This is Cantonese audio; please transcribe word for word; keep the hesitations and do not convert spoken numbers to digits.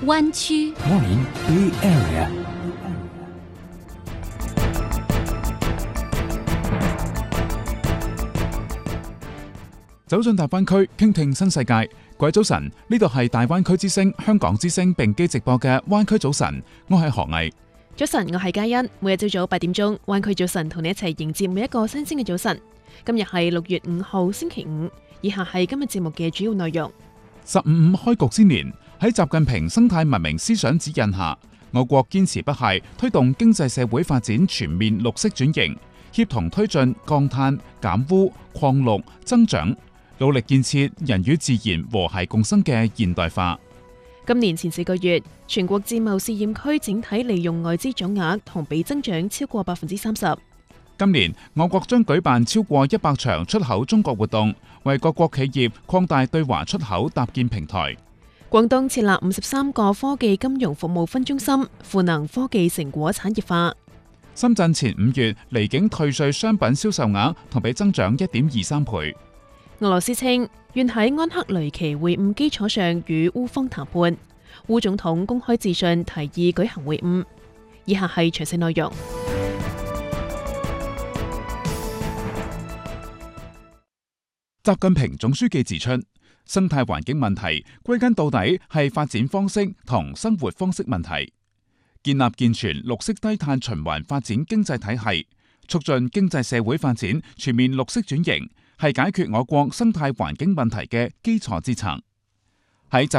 灣區 Morning Bay Area。走進大灣區，傾聽新世界。各位早晨，呢度係大灣區之聲、香港之聲並機直播嘅灣區早晨，我係何毅。 早晨，我係嘉欣。每日朝早八點鐘，灣區早晨同你一齊迎接每一個新鮮嘅早晨。今日係六月五號星期五，以下係今日節目嘅主要內容。 十五五開局之年，喺習近平生態文明思想指引下，我國堅持不懈推動經濟社會發展全面綠色轉型，協同推進降碳、減污、擴綠、增長，努力建設人與自然和諧共生嘅現代化。 今年前四個月，全國自貿試驗區整體利用外資總額同比增長超過百分之三十。 今年我國將舉辦超過一百場出口中國活動，為各國企業擴大對華出口搭建平台。 廣東設立五十三個科技金融服務分中心，賦能科技成果產業化。 深圳前五月離境退稅商品銷售額同比增長一點二三倍。 俄羅斯稱願喺安克雷奇會晤基礎上與烏方談判。烏總統公開致信提議舉行會晤。以下係詳細內容。 習近平總書記指出，生態環境問題歸根到底係發展方式同生活方式問題。建立健全綠色低碳循環發展經濟體系，促進經濟社會發展全面綠色轉型，係解決我國生態環境問題嘅基礎之層。喺